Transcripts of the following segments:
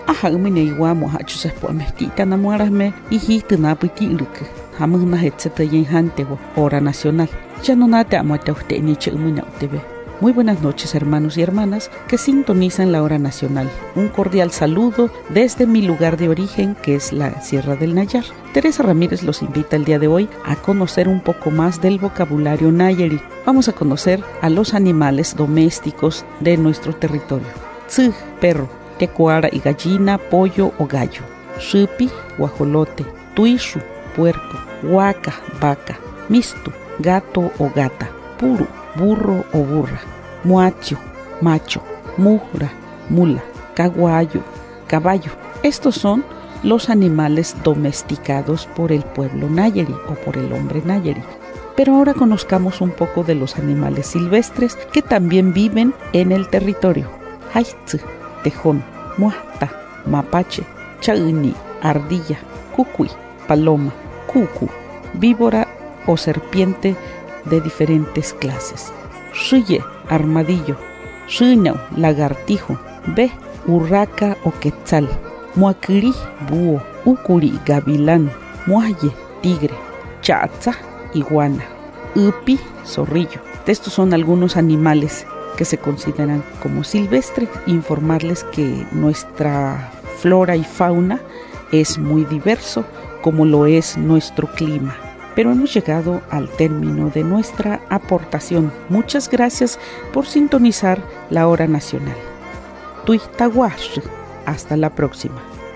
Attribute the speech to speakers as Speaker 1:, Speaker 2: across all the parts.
Speaker 1: Ajá, mine iguamo hachos po mestita namuarasme y histna pitiluk. Hamuna hetzeta yenhantewo, hora nacional. Ya no nate amate usted ni chumuna utebe. Muy buenas noches, hermanos y hermanas que sintonizan la hora nacional. Un cordial saludo desde mi lugar de origen, que es la Sierra del Nayar. Teresa Ramírez los invita el día de hoy a conocer un poco más del vocabulario nayari. Vamos a conocer a los animales domésticos de nuestro territorio. Tzu, perro. Tecuara y gallina, pollo o gallo. Shipi, guajolote. Tuishu, puerco. Huaca, vaca. Mistu, gato o gata. Puru, burro o burra. Muacho, macho. Mujra, mula. Caguayo, caballo. Estos son los animales domesticados por el pueblo nayari o por el hombre nayari. Pero ahora conozcamos un poco de los animales silvestres que también viven en el territorio. Haitz, tejón, muasta, mapache, chauni, ardilla, cucuy, paloma, cucu, víbora o serpiente de diferentes clases. Shiye, armadillo. Shinau, lagartijo. Be, urraca o quetzal. Muacri, búho. Ucuri, gavilán. Muaye, tigre. Chatza, iguana. Upi, zorrillo. Estos son algunos animales que se consideran como silvestres. Informarles que nuestra flora y fauna es muy diverso, como lo es nuestro clima. Pero hemos llegado al término de nuestra aportación. Muchas gracias por sintonizar la hora nacional. Tuitaguash. Hasta la próxima.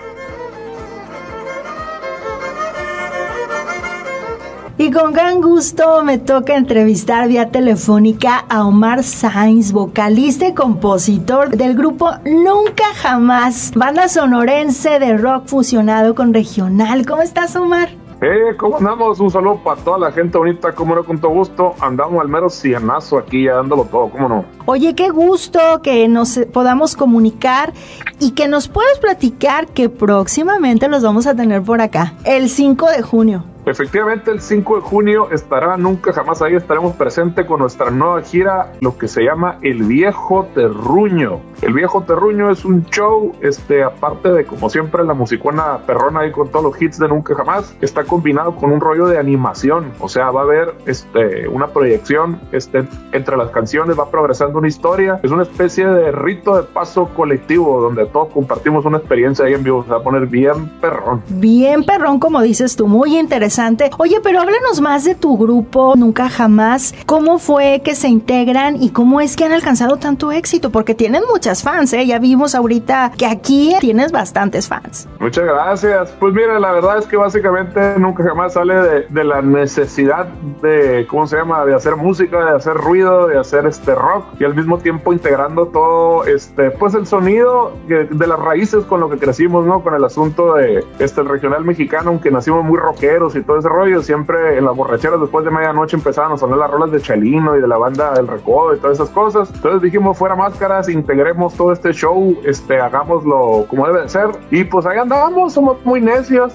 Speaker 2: Y con gran gusto me toca entrevistar vía telefónica a Omar Sainz, vocalista y compositor del grupo Nunca Jamás, banda sonorense de rock fusionado con regional. ¿Cómo estás, Omar?
Speaker 3: ¿Cómo andamos? Un saludo para toda la gente bonita, cómo no, con todo gusto. Andamos al mero cienazo aquí, ya dándolo todo, cómo no.
Speaker 2: Oye, qué gusto que nos podamos comunicar y que nos puedas platicar que próximamente los vamos a tener por acá, el 5 de junio.
Speaker 3: Efectivamente, el 5 de junio estará Nunca Jamás ahí, estaremos presentes con nuestra nueva gira, lo que se llama El Viejo Terruño. El Viejo Terruño es un show, aparte de, como siempre, la musicona perrona ahí con todos los hits de Nunca Jamás, está combinado con un rollo de animación, o sea, va a haber una proyección, entre las canciones va progresando una historia, es una especie de rito de paso colectivo, donde todos compartimos una experiencia ahí en vivo, se va a poner bien perrón.
Speaker 2: Bien perrón, como dices tú, muy interesante. Oye, pero háblanos más de tu grupo Nunca Jamás. ¿Cómo fue que se integran y cómo es que han alcanzado tanto éxito? Porque tienen muchas fans, ¿eh? Ya vimos ahorita que aquí tienes bastantes fans.
Speaker 3: Muchas gracias. Pues mira, la verdad es que básicamente Nunca Jamás sale de la necesidad de, de hacer música, de hacer ruido, de hacer rock y al mismo tiempo integrando todo, pues el sonido de las raíces con lo que crecimos, ¿no? Con el asunto de el regional mexicano, aunque nacimos muy rockeros y todo ese rollo, siempre en las borracheras después de medianoche empezaban a sonar las rolas de Chalino y de la banda del Recodo y todas esas cosas. Entonces dijimos, fuera máscaras, integremos todo este show, hagámoslo como debe de ser. Y pues ahí andábamos, somos muy necios,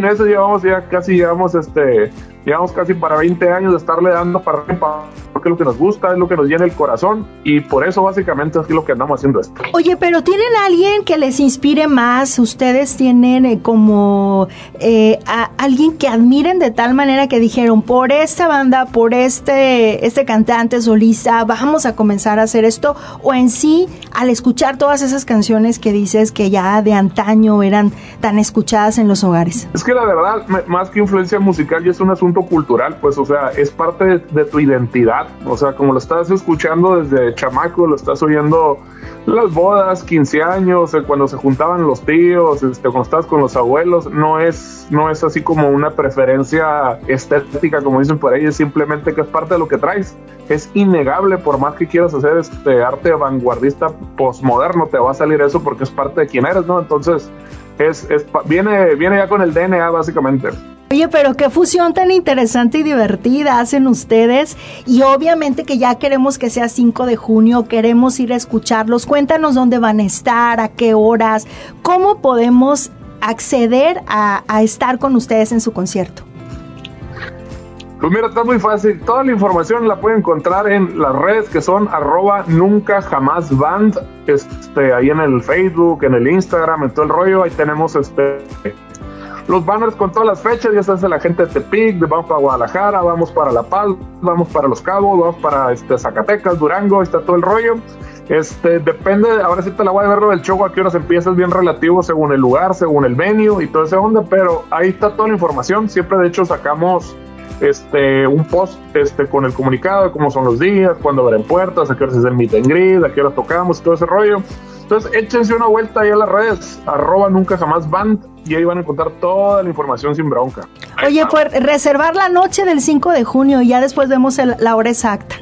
Speaker 3: llevamos casi para 20 años de estarle dando para arriba, porque es lo que nos gusta, es lo que nos llena el corazón, y por eso básicamente es lo que andamos haciendo esto.
Speaker 2: Oye, pero ¿tienen alguien que les inspire más? ¿Ustedes tienen como a alguien que admiren de tal manera que dijeron, por esta banda, por este cantante solista, vamos a comenzar a hacer esto? O en sí, al escuchar todas esas canciones que dices que ya de antaño eran tan escuchadas en los hogares.
Speaker 3: Es que la verdad, más que influencia musical, ya es un asunto cultural, pues, o sea, es parte de tu identidad, o sea, como lo estás escuchando desde chamaco, lo estás oyendo las bodas, 15 años, cuando se juntaban los tíos, cuando estás con los abuelos, no es así como una preferencia estética, como dicen por ahí, es simplemente que es parte de lo que traes. Es innegable, por más que quieras hacer arte vanguardista postmoderno, te va a salir eso porque es parte de quién eres, ¿no? Entonces, viene ya con el DNA, básicamente.
Speaker 2: Oye, pero qué fusión tan interesante y divertida hacen ustedes, y obviamente que ya queremos que sea 5 de junio, queremos ir a escucharlos. Cuéntanos dónde van a estar, a qué horas, cómo podemos acceder a estar con ustedes en su concierto.
Speaker 3: Pues mira, está muy fácil. Toda la información la pueden encontrar en las redes que son @nuncajamásband, ahí en el Facebook, en el Instagram, en todo el rollo. Ahí tenemos los banners con todas las fechas. Ya sabes, la gente de Tepic, vamos para Guadalajara, vamos para La Paz, vamos para Los Cabos, vamos para Zacatecas, Durango, ahí está todo el rollo. Depende, ahora sí te la voy a ver lo del show, a qué horas empieza, es bien relativo según el lugar, según el venue y toda esa onda, pero ahí está toda la información. Siempre de hecho sacamos un post con el comunicado de cómo son los días, cuándo abren puertas, a qué horas es el meet and greet, a qué horas tocamos, todo ese rollo. Entonces échense una vuelta ahí a las redes, @nuncajamásband, y ahí van a encontrar toda la información sin bronca.
Speaker 2: Oye, pues reservar la noche del 5 de junio y ya después vemos la hora exacta.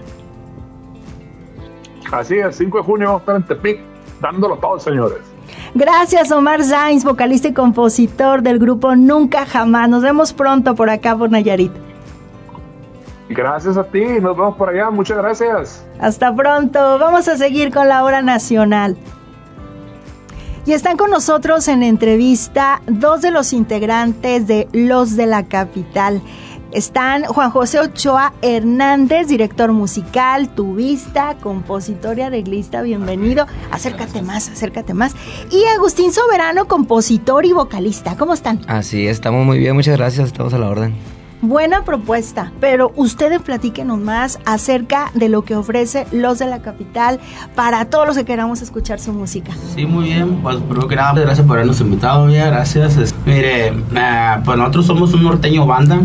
Speaker 3: Así es, 5 de junio vamos a estar en Tepic dándolo todo, señores.
Speaker 2: Gracias, Omar Sainz, vocalista y compositor del grupo Nunca Jamás. Nos vemos pronto por acá, por Nayarit.
Speaker 3: Gracias a ti, nos vemos por allá, muchas gracias.
Speaker 2: Hasta pronto, vamos a seguir con la hora nacional. Y están con nosotros en entrevista dos de los integrantes de Los de la Capital. Están Juan José Ochoa Hernández, director musical, tubista, compositor y arreglista. Bienvenido. Acércate más. Y Agustín Soberano, compositor y vocalista. ¿Cómo están?
Speaker 4: Así, estamos muy bien, muchas gracias, estamos a la orden.
Speaker 2: Buena propuesta, pero ustedes platíquenos más acerca de lo que ofrece Los de la Capital para todos los que queramos escuchar su música.
Speaker 5: Sí, muy bien, pues primero que nada, gracias por habernos invitado, ya, gracias. Mire, pues nosotros somos un norteño banda,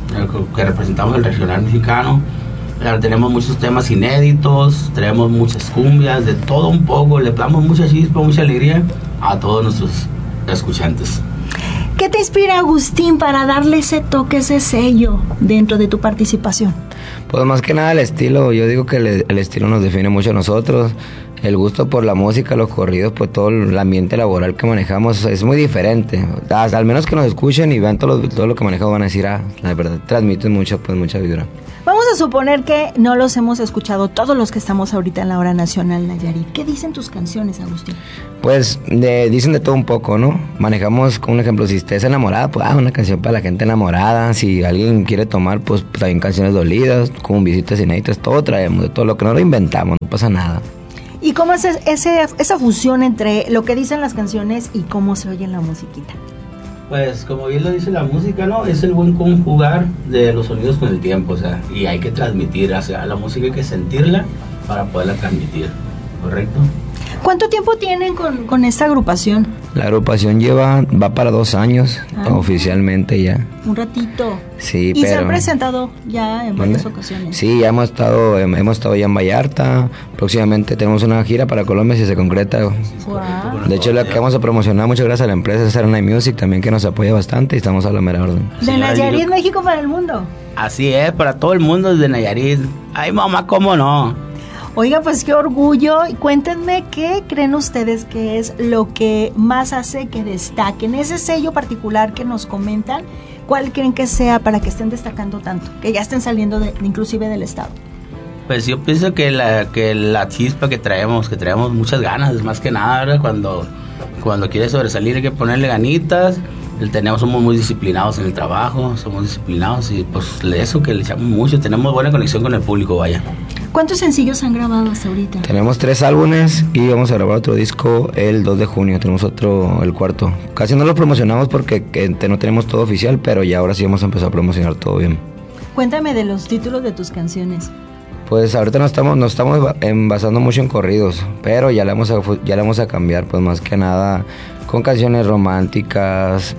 Speaker 5: que representamos el regional mexicano. Tenemos muchos temas inéditos, tenemos muchas cumbias, de todo un poco, le damos mucha chispa, mucha alegría a todos nuestros escuchantes.
Speaker 2: ¿Qué te inspira, Agustín, para darle ese toque, ese sello dentro de tu participación?
Speaker 4: Pues más que nada el estilo, yo digo que el estilo nos define mucho a nosotros. El gusto por la música, los corridos, pues todo el ambiente laboral que manejamos es muy diferente. Al menos que nos escuchen y vean todo lo que manejamos, van a decir, la verdad, transmiten mucha vibra.
Speaker 2: Vamos a suponer que no los hemos escuchado todos los que estamos ahorita en la hora nacional, Nayarit. ¿Qué dicen tus canciones, Agustín?
Speaker 4: Pues dicen de todo un poco, ¿no? Manejamos, como un ejemplo, si estés enamorada, pues una canción para la gente enamorada. Si alguien quiere tomar, pues también canciones dolidas, con visitas inéditas, todo traemos, de todo lo que no lo inventamos, no pasa nada.
Speaker 2: ¿Y cómo es esa fusión entre lo que dicen las canciones y cómo se oye en la musiquita?
Speaker 5: Pues como bien lo dice la música, ¿no? Es el buen conjugar de los sonidos con el tiempo, o sea, y hay que transmitir, o sea, la música hay que sentirla para poderla transmitir, ¿correcto?
Speaker 2: ¿Cuánto tiempo tienen con esta agrupación?
Speaker 4: La agrupación va para 2 años, oficialmente ya.
Speaker 2: Un ratito.
Speaker 4: Sí,
Speaker 2: ¿Y
Speaker 4: pero...
Speaker 2: se han presentado ya en varias ocasiones?
Speaker 4: Sí, ya hemos estado ya en Vallarta. Próximamente tenemos una gira para Colombia si se concreta.
Speaker 2: Wow.
Speaker 4: De hecho, la que vamos a promocionar, muchas gracias a la empresa Serenade Music también, que nos apoya bastante, y estamos a la mera orden.
Speaker 2: De Nayarit, México para el mundo.
Speaker 5: Así es, para todo el mundo desde Nayarit. Ay, mamá, ¿cómo no?
Speaker 2: Oiga, pues qué orgullo. Cuéntenme qué creen ustedes que es lo que más hace que destaquen. Ese sello particular que nos comentan, ¿cuál creen que sea para que estén destacando tanto? Que ya estén saliendo inclusive del estado.
Speaker 5: Pues yo pienso que la chispa que traemos muchas ganas, más que nada, ¿verdad? Cuando quieres sobresalir hay que ponerle ganitas. Somos muy disciplinados en el trabajo, somos disciplinados y pues eso que le echamos mucho, tenemos buena conexión con el público, vaya.
Speaker 2: ¿Cuántos sencillos han grabado hasta ahorita?
Speaker 4: Tenemos 3 álbumes y vamos a grabar otro disco el 2 de junio, tenemos el 4. Casi no lo promocionamos porque no tenemos todo oficial, pero ya ahora sí vamos a empezar a promocionar todo bien.
Speaker 2: Cuéntame de los títulos de tus canciones.
Speaker 4: Pues ahorita nos estamos basando mucho en corridos, pero ya la vamos a cambiar, pues más que nada con canciones románticas,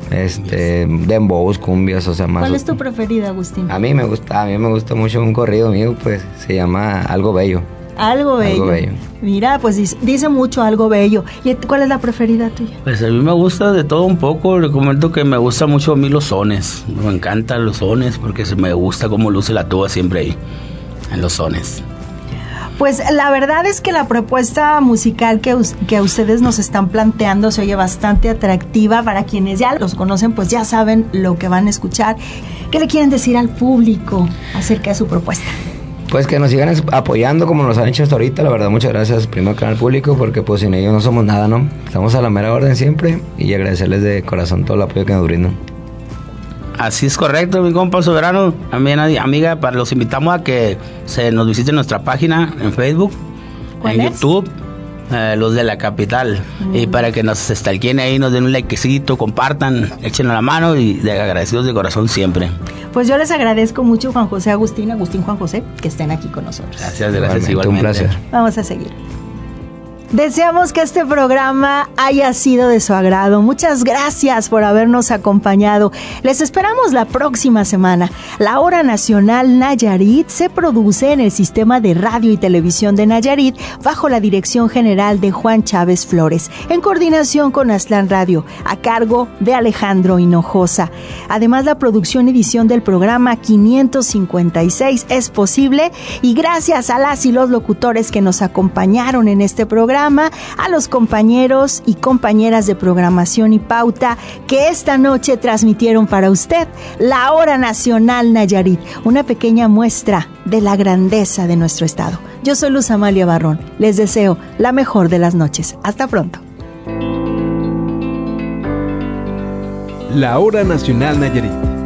Speaker 4: dembows, cumbias, o sea, más.
Speaker 2: ¿Cuál es tu preferida, Agustín?
Speaker 4: A mí me gusta mucho un corrido mío, pues se llama Algo Bello.
Speaker 2: Algo bello. Mira, pues dice mucho Algo Bello. ¿Y cuál es la preferida tuya?
Speaker 5: Pues a mí me gusta de todo un poco. Le comento que me gusta mucho a mí los sones. Me encantan los sones porque me gusta cómo luce la tuba siempre ahí, en los sones.
Speaker 2: Pues la verdad es que la propuesta musical que ustedes nos están planteando se oye bastante atractiva. Para quienes ya los conocen, pues ya saben lo que van a escuchar. ¿Qué le quieren decir al público acerca de su propuesta?
Speaker 4: Pues que nos sigan apoyando como nos han hecho hasta ahorita. La verdad, muchas gracias primero que al público, porque pues sin ellos no somos nada, ¿no? Estamos a la mera orden siempre y agradecerles de corazón todo el apoyo que nos brindan.
Speaker 5: Así es correcto, mi compa Soberano. También, amiga, los invitamos a que nos visiten nuestra página en Facebook, en YouTube, los de la capital. Y para que nos stalkeen ahí, nos den un likecito, compartan, échenos la mano y agradecidos de corazón siempre.
Speaker 2: Pues yo les agradezco mucho, Juan José Agustín, Juan José, que estén aquí con nosotros.
Speaker 5: Gracias, igualmente.
Speaker 4: Un placer.
Speaker 2: Vamos a seguir. Deseamos que este programa haya sido de su agrado. Muchas gracias por habernos acompañado. Les esperamos la próxima semana. La Hora Nacional Nayarit se produce en el Sistema de Radio y Televisión de Nayarit bajo la dirección general de Juan Chávez Flores, en coordinación con Aztlán Radio, a cargo de Alejandro Hinojosa. Además, la producción y edición del programa 556 es posible y gracias a las y los locutores que nos acompañaron en este programa, a los compañeros y compañeras de programación y pauta que esta noche transmitieron para usted la Hora Nacional Nayarit, una pequeña muestra de la grandeza de nuestro estado. Yo soy Luz Amalia Barrón. Les deseo la mejor de las noches. Hasta pronto.
Speaker 6: La Hora Nacional Nayarit.